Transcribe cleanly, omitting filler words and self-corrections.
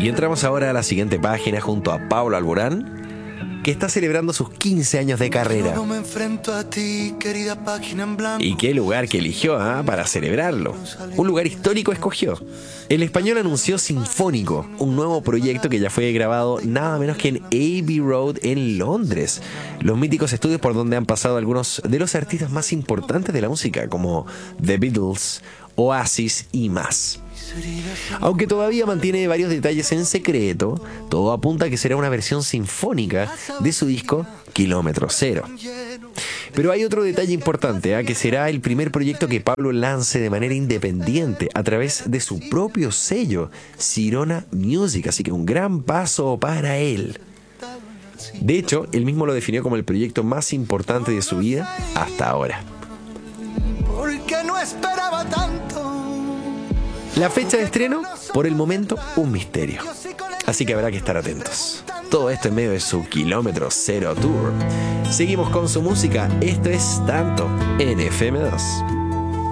Y entramos ahora a la siguiente página junto a Pablo Alborán, que está celebrando sus 15 años de carrera. Y qué lugar que eligió para celebrarlo. Un lugar histórico escogió. El español anunció Sinfónico, un nuevo proyecto que ya fue grabado nada menos que en Abbey Road en Londres, los míticos estudios por donde han pasado algunos de los artistas más importantes de la música, como The Beatles, Oasis y más. Aunque todavía mantiene varios detalles en secreto, todo apunta a que será una versión sinfónica de su disco Kilómetro Cero. Pero hay otro detalle importante, que será el primer proyecto que Pablo lance de manera independiente a través de su propio sello, Sirona Music, así que un gran paso para él. De hecho, él mismo lo definió como el proyecto más importante de su vida hasta ahora. Porque no esperaba tanto. La fecha de estreno, por el momento, un misterio. Así que habrá que estar atentos. Todo esto en medio de su Kilómetro Cero Tour. Seguimos con su música. Esto es Tanto en FM2.